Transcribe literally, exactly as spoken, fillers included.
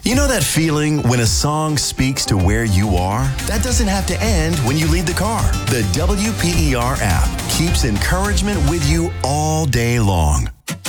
You know that feeling when a song speaks to where you are? That doesn't have to end when you leave the car. The W P E R app keeps encouragement with you all day long.